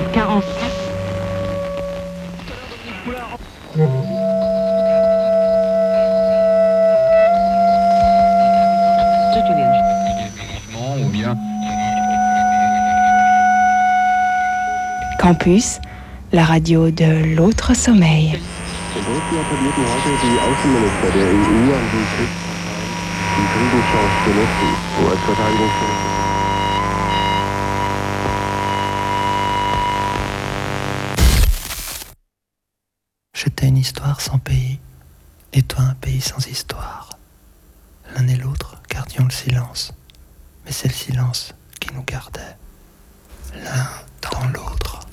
car en ou bien Campus, la radio de l'autre sommeil. In Brüssel appellierten heute die Außenminister der EU an die Kriegsparteien, die Friedenschance zu nutzen. US-Verteidigungsminister. J'étais une histoire sans pays, et toi un pays sans histoire. L'un et l'autre gardions le silence, mais c'est le silence qui nous gardait, l'un dans l'autre.